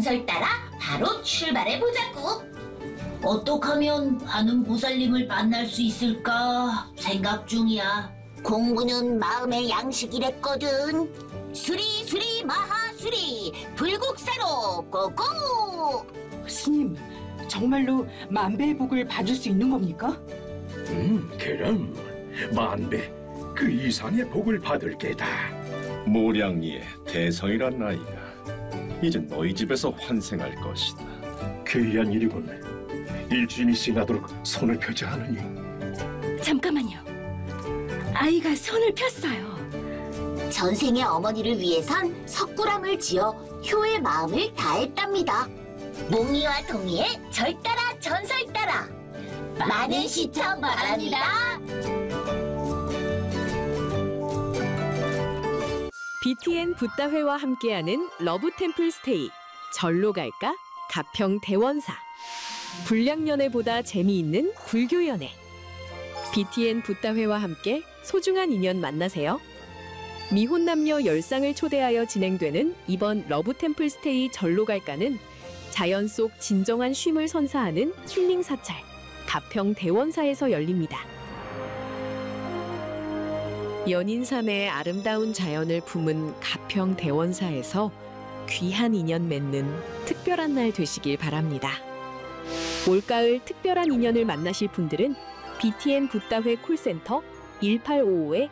전설 따라 바로 출발해 보자고. 어떻게 하면 하는 보살님을 만날 수 있을까 생각 중이야. 공부는 마음의 양식이랬거든. 수리 마하수리 불국사로 고고. 스님, 정말로 만배의 복을 받을 수 있는 겁니까? 그럼 만배 그 이상의 복을 받을 게다. 모량리의 대성이란 아이가 이제 너희 집에서 환생할 것이다. 귀한 일이군. 일주인이 지나도록 손을 펴지 않으니. 잠깐만요. 아이가 손을 폈어요. 전생의 어머니를 위해선 석굴암을 지어 효의 마음을 다했답니다. 몽이와 동이의 절 따라 전설 따라 많은 시청 바랍니다. BTN 붓다회와 함께하는 러브템플 스테이 절로 갈까? 가평 대원사 불량연애보다 재미있는 불교연애 BTN 붓다회와 함께 소중한 인연 만나세요. 미혼 남녀 10쌍을 초대하여 진행되는 이번 러브템플 스테이 절로 갈까는 자연 속 진정한 쉼을 선사하는 힐링 사찰 가평 대원사에서 열립니다. 연인삼의 아름다운 자연을 품은 가평 대원사에서 귀한 인연 맺는 특별한 날 되시길 바랍니다. 올가을 특별한 인연을 만나실 분들은 BTN 붓다회 콜센터 1855에